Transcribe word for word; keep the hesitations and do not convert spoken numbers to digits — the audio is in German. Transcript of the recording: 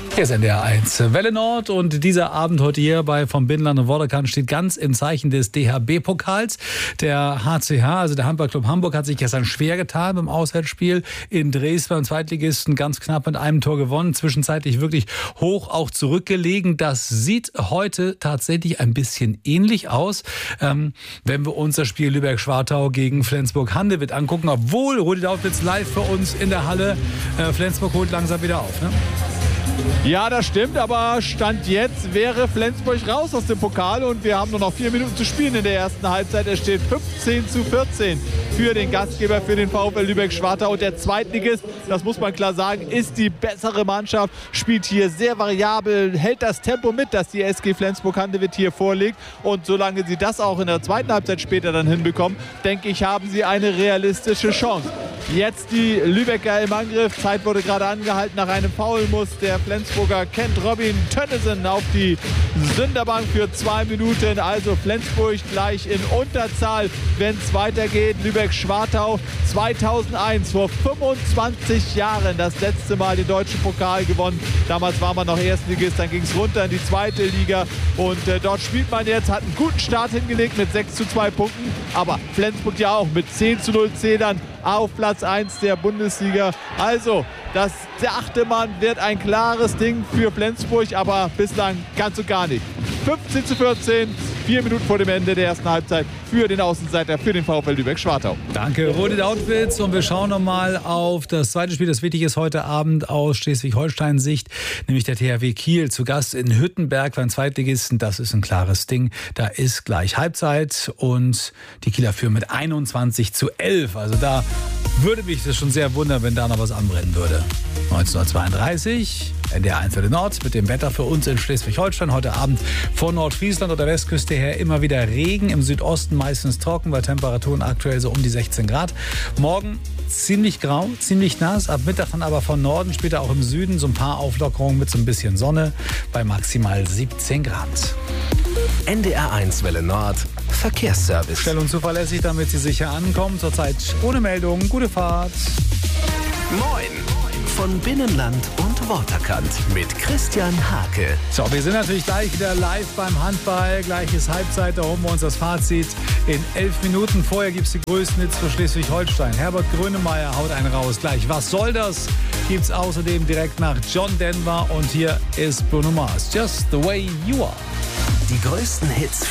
Hier ist N D R eins Welle Nord und dieser Abend heute hier bei vom Binnenland und Vorderkant steht ganz im Zeichen des D H B-Pokals. Der H C H, also der Handballclub Hamburg, hat sich gestern schwer getan beim Auswärtsspiel in Dresden beim Zweitligisten, ganz knapp mit einem Tor gewonnen, zwischenzeitlich wirklich hoch auch zurückgelegen. Das sieht heute tatsächlich ein bisschen ähnlich aus, ähm, wenn wir uns das Spiel Lübeck-Schwartau gegen Flensburg-Handewitt angucken, obwohl Rudi Dautwitz live für uns in der Halle. Äh, Flensburg holt langsam wieder auf, ne? Ja, das stimmt, aber Stand jetzt wäre Flensburg raus aus dem Pokal und wir haben nur noch vier Minuten zu spielen in der ersten Halbzeit. Es steht fünfzehn zu vierzehn für den Gastgeber, für den VfL Lübeck-Schwartau. Und der Zweitligist, das muss man klar sagen, ist die bessere Mannschaft, spielt hier sehr variabel, hält das Tempo mit, das die S G Flensburg-Handewitt hier vorlegt. Und solange sie das auch in der zweiten Halbzeit später dann hinbekommen, denke ich, haben sie eine realistische Chance. Jetzt die Lübecker im Angriff. Zeit wurde gerade angehalten. Nach einem Foul muss der Flensburger kennt Robin Tönnissen auf die Sünderbank für zwei Minuten. Also Flensburg gleich in Unterzahl, wenn es weitergeht. Lübeck-Schwartau zweitausendeins, vor fünfundzwanzig Jahren das letzte Mal den deutschen Pokal gewonnen. Damals war man noch Erstligist, dann ging es runter in die zweite Liga. Und äh, dort spielt man jetzt, hat einen guten Start hingelegt mit sechs zu zwei Punkten. Aber Flensburg ja auch mit zehn zu null Zählern auf Platz eins der Bundesliga. Also, das dachte man, wird ein klares Ding für Flensburg, aber bislang ganz und gar nicht. fünfzehn zu vierzehn, vier Minuten vor dem Ende der ersten Halbzeit für den Außenseiter, für den VfL Lübeck-Schwartau. Danke, Rudi Dautwitz. Und wir schauen nochmal auf das zweite Spiel, das wichtig ist heute Abend aus Schleswig-Holstein-Sicht, nämlich der T H W Kiel zu Gast in Hüttenberg beim Zweitligisten. Das ist ein klares Ding. Da ist gleich Halbzeit und die Kieler führen mit einundzwanzig zu elf. Also da würde mich das schon sehr wundern, wenn da noch was anbrennen würde. neunzehnhundertzweiunddreißig, N D R eins Welle Nord mit dem Wetter für uns in Schleswig-Holstein. Heute Abend von Nordfriesland oder Westküste her immer wieder Regen, im Südosten meistens trocken, bei Temperaturen aktuell so um die sechzehn Grad. Morgen ziemlich grau, ziemlich nass, ab Mittag dann aber von Norden, später auch im Süden so ein paar Auflockerungen mit so ein bisschen Sonne bei maximal siebzehn Grad. N D R eins Welle Nord Verkehrsservice. Schnell und zuverlässig, damit Sie sicher ankommen. Zurzeit ohne Meldung. Gute Fahrt. Moin von Binnenland und Waterkant mit Christian Hake. So, wir sind natürlich gleich wieder live beim Handball. Gleich ist Halbzeit, da holen wir uns das Fazit in elf Minuten. Vorher gibt es die größten Hits für Schleswig-Holstein. Herbert Grönemeyer haut einen raus. Gleich, was soll das? Gibt es außerdem direkt nach John Denver. Und hier ist Bruno Mars. Just the way you are. Die größten Hits